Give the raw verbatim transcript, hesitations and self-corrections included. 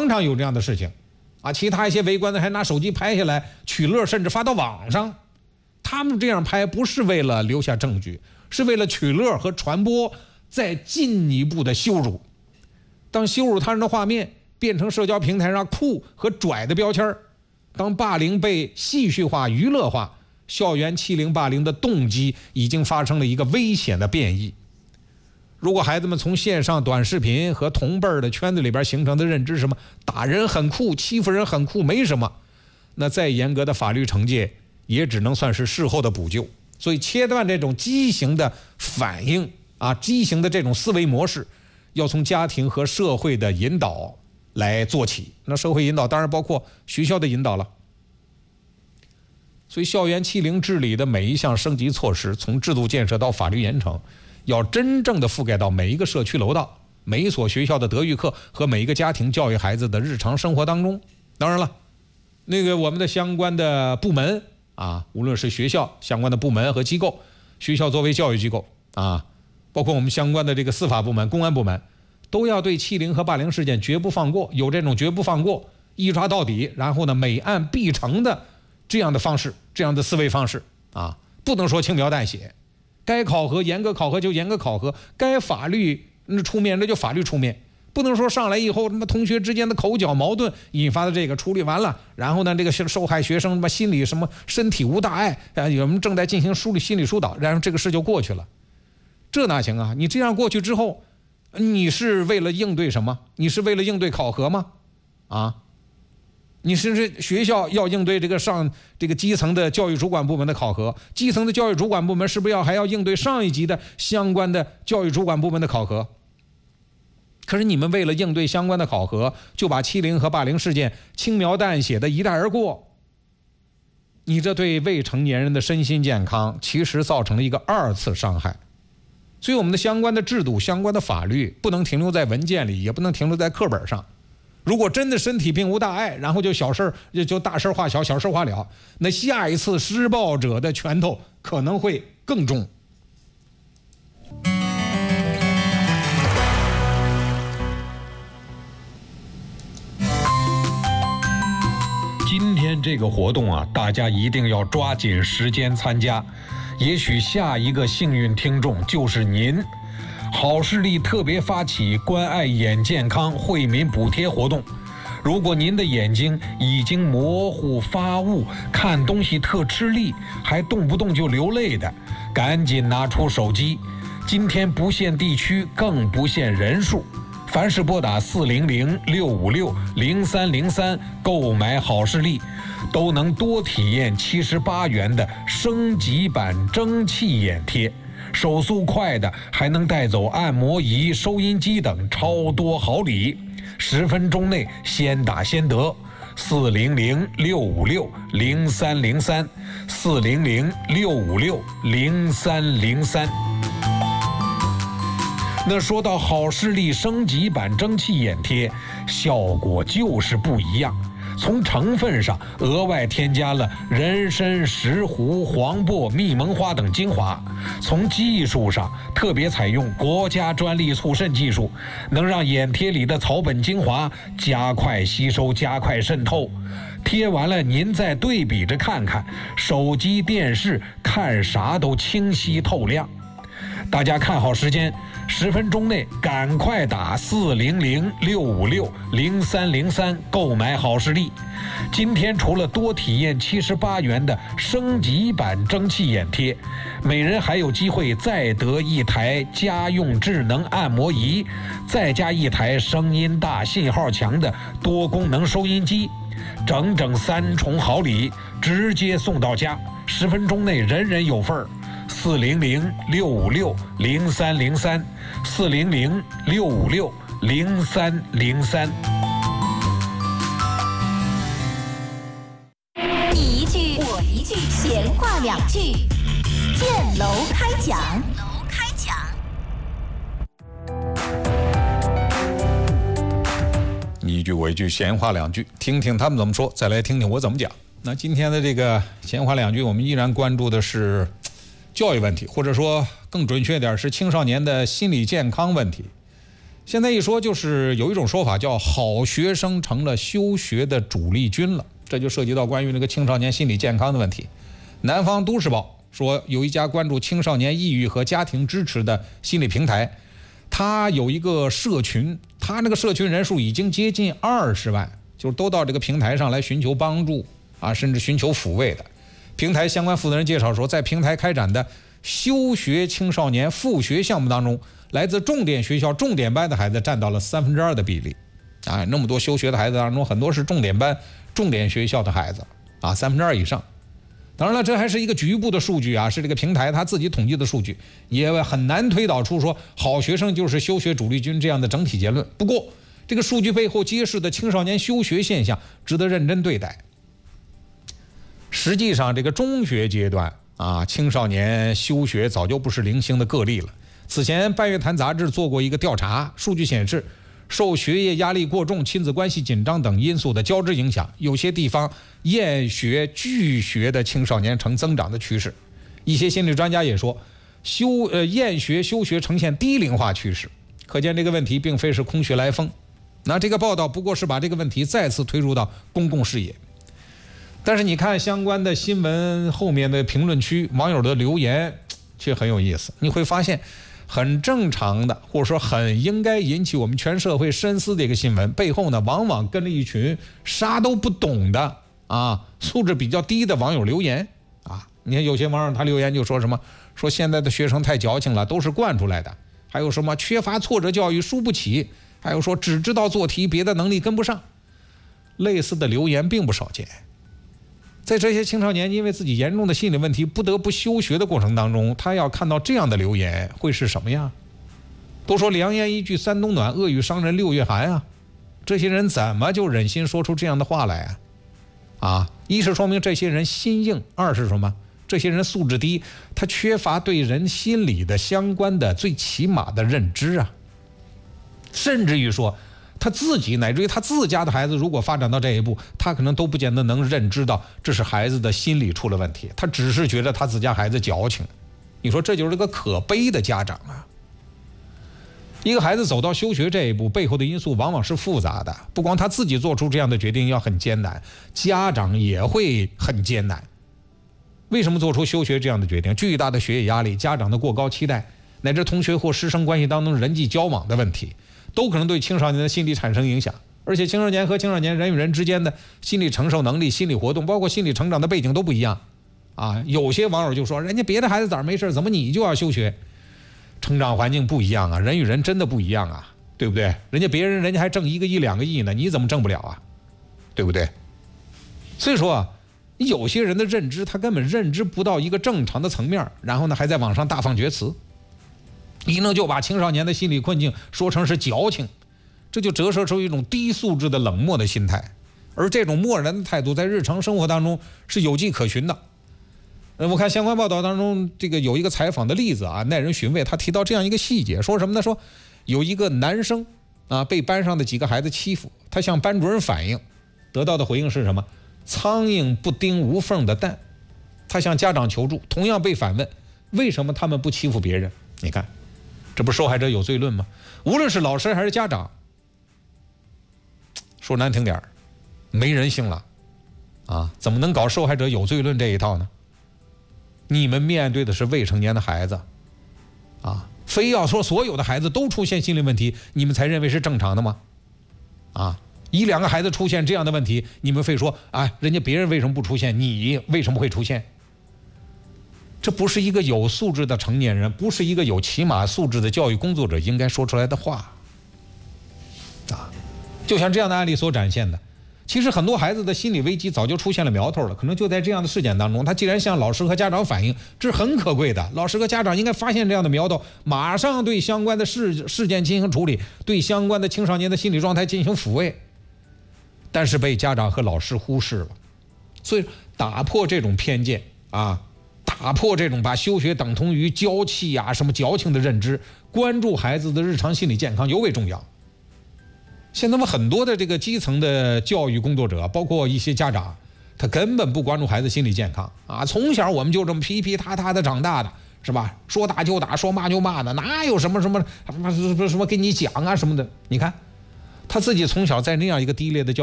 常常有这样的事情，啊，其他一些围观的还拿手机拍下来取乐，甚至发到网上。他们这样拍不是为了留下证据，是为了取乐和传播，再进一步的羞辱。当羞辱他人的画面变成社交平台上酷和拽的标签，当霸凌被戏谑化、娱乐化，校园欺凌霸凌的动机已经发生了一个危险的变异。如果孩子们从线上短视频和同辈的圈子里边形成的认知，什么打人很酷、欺负人很酷没什么，那再严格的法律惩戒也只能算是事后的补救。所以切断这种畸形的反应啊，畸形的这种思维模式，要从家庭和社会的引导来做起。那社会引导当然包括学校的引导了。所以校园欺凌治理的每一项升级措施，从制度建设到法律严惩，要真正的覆盖到每一个社区楼道、每一所学校的德育课和每一个家庭教育孩子的日常生活当中。当然了，那个我们的相关的部门啊，无论是学校相关的部门和机构，学校作为教育机构啊，包括我们相关的这个司法部门、公安部门，都要对欺凌和霸凌事件绝不放过，有这种绝不放过、一抓到底，然后呢每案必惩的这样的方式、这样的思维方式啊，不能说轻描淡写。该考核严格考核就严格考核，该法律出面那就法律出面，不能说上来以后什么同学之间的口角矛盾引发的这个处理完了，然后呢这个受害学生什么心理什么身体无大碍啊，我们正在进行梳理心理疏导，然后这个事就过去了，这哪行啊？你这样过去之后，你是为了应对什么？你是为了应对考核吗？啊？你是是学校要应对这个上这个基层的教育主管部门的考核，基层的教育主管部门是不是要还要应对上一级的相关的教育主管部门的考核？可是你们为了应对相关的考核，就把欺凌和霸凌事件轻描淡写的一带而过，你这对未成年人的身心健康其实造成了一个二次伤害。所以我们的相关的制度、相关的法律不能停留在文件里，也不能停留在课本上。如果真的身体并无大碍，然后就小事就大事化小，小事化了，那下一次施暴者的拳头可能会更重。 今天这个活动啊，大家一定要抓紧时间参加，也许下一个幸运听众就是您。好视力特别发起关爱眼健康惠民补贴活动，如果您的眼睛已经模糊发雾，看东西特吃力，还动不动就流泪的，赶紧拿出手机。今天不限地区，更不限人数，凡是拨打四零零六五六零三零三购买好视力，都能多体验七十八元的升级版蒸汽眼贴。手速快的还能带走按摩仪、收音机等超多好礼，十分钟内先打先得。四零零六五六零三零三，四零零六五六零三零三。那说到好视力升级版蒸汽眼贴，效果就是不一样。从成分上额外添加了人参、石斛、黄柏、蜜蒙花等精华，从技术上特别采用国家专利促渗技术，能让眼贴里的草本精华加快吸收、加快渗透。贴完了您再对比着看看，手机、电视看啥都清晰透亮。大家看好时间，十分钟内赶快打四零零六五六零三零三购买好视力。今天除了多体验七十八元的升级版蒸汽眼贴，每人还有机会再得一台家用智能按摩仪，再加一台声音大、信号强的多功能收音机，整整三重好礼，直接送到家，十分钟内人人有份儿。四零零六五六零三零三，四零零六五六零三零三。 你一句我一句，闲话两句，建楼开讲。楼开讲。 你一句我一句，闲话两句，听听他们怎么说，再来听听我怎么讲。那今天的这个闲话两句，我们依然关注的是教育问题，或者说更准确点是青少年的心理健康问题。 现在一说就是有一种说法叫好学生成了休学的主力军了，这就涉及到关于那个青少年心理健康的问题。南方都市报说，有一家关注青少年抑郁和家庭支持的心理平台，它有一个社群，它那个社群人数已经接近二十万，就是都到这个平台上来寻求帮助啊，甚至寻求抚慰的。平台相关负责人介绍说，在平台开展的休学青少年复学项目当中，来自重点学校重点班的孩子占到了三分之二的比例啊，那么多休学的孩子当中，很多是重点班重点学校的孩子啊，三分之二以上。当然了，这还是一个局部的数据啊，是这个平台他自己统计的数据，也很难推导出说好学生就是休学主力军这样的整体结论。不过这个数据背后揭示的青少年休学现象值得认真对待。实际上这个中学阶段啊，青少年休学早就不是零星的个例了。此前半月谈杂志做过一个调查，数据显示，受学业压力过重、亲子关系紧张等因素的交织影响，有些地方厌学拒学的青少年呈增长的趋势。一些心理专家也说，休呃厌学休学呈现低龄化趋势，可见这个问题并非是空穴来风。那这个报道不过是把这个问题再次推入到公共视野。但是你看相关的新闻后面的评论区，网友的留言却很有意思。你会发现，很正常的，或者说很应该引起我们全社会深思的一个新闻，背后呢，往往跟了一群啥都不懂的啊，素质比较低的网友留言啊。你看有些网友他留言就说什么，说现在的学生太矫情了，都是惯出来的，还有什么缺乏挫折教育，输不起，还有说只知道做题，别的能力跟不上。类似的留言并不少见。在这些青少年因为自己严重的心理问题不得不休学的过程当中，他要看到这样的留言会是什么样？都说良言一句三冬暖，恶语伤人六月寒啊，这些人怎么就忍心说出这样的话来啊？啊，一是说明这些人心硬，二是什么？这些人素质低，他缺乏对人心理的相关的最起码的认知啊，甚至于说他自己乃至于他自家的孩子如果发展到这一步，他可能都不见得能认知到这是孩子的心理出了问题，他只是觉得他自家孩子矫情。你说这就是个可悲的家长啊。一个孩子走到休学这一步，背后的因素往往是复杂的，不光他自己做出这样的决定要很艰难，家长也会很艰难。为什么做出休学这样的决定？巨大的学业压力，家长的过高期待，乃至同学或师生关系当中人际交往的问题，都可能对青少年的心理产生影响。而且青少年和青少年人与人之间的心理承受能力、心理活动，包括心理成长的背景都不一样啊。有些网友就说，人家别的孩子咋没事，怎么你就要休学？成长环境不一样啊，人与人真的不一样啊，对不对？人家别人人家还挣一个亿两个亿呢，你怎么挣不了啊？对不对？所以说啊，有些人的认知他根本认知不到一个正常的层面，然后呢还在网上大放厥词，一弄就把青少年的心理困境说成是矫情，这就折射出一种低素质的冷漠的心态。而这种漠然的态度在日常生活当中是有迹可循的。呃，我看相关报道当中，这个有一个采访的例子啊，耐人寻味。他提到这样一个细节，说什么呢？说有一个男生啊被班上的几个孩子欺负，他向班主任反映，得到的回应是什么？苍蝇不叮无缝的蛋。他向家长求助，同样被反问，为什么他们不欺负别人？你看，这不是受害者有罪论吗？无论是老师还是家长，说难听点没人性了啊！怎么能搞受害者有罪论这一套呢？你们面对的是未成年的孩子啊，非要说所有的孩子都出现心理问题，你们才认为是正常的吗？啊，一两个孩子出现这样的问题，你们非说啊，人家别人为什么不出现，你为什么会出现？这不是一个有素质的成年人，不是一个有起码素质的教育工作者应该说出来的话啊！就像这样的案例所展现的，其实很多孩子的心理危机早就出现了苗头了，可能就在这样的事件当中，他既然向老师和家长反映，这是很可贵的，老师和家长应该发现这样的苗头，马上对相关的事事件进行处理，对相关的青少年的心理状态进行抚慰，但是被家长和老师忽视了。所以打破这种偏见啊，打破这种把休学等同于娇气啊什么矫情的认知，关注孩子的日常心理健康尤为重要。现在我们很多的这个基层的教育工作者，包括一些家长，他根本不关注孩子心理健康啊，从小我们就这么皮皮塌塌的长大的， 是吧？说打就打，说骂就骂的，哪有什么什么什么什么什么给你讲啊什么的？你看，他自己从小在那样一个低劣的教